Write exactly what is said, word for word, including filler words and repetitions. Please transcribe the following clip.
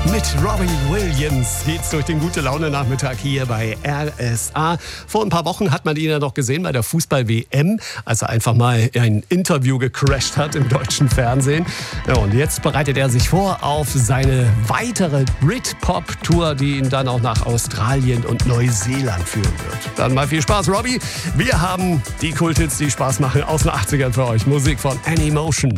Mit Robbie Williams geht's durch den Gute-Laune-Nachmittag hier bei R S A. Vor ein paar Wochen hat man ihn ja noch gesehen bei der Fußball-W M, als er einfach mal ein Interview gecrasht hat im deutschen Fernsehen. Ja, und jetzt bereitet er sich vor auf seine weitere Brit-Pop-Tour, die ihn dann auch nach Australien und Neuseeland führen wird. Dann mal viel Spaß, Robbie. Wir haben die Kulthits, die Spaß machen aus den achtzigern für euch. Musik von Anymotion.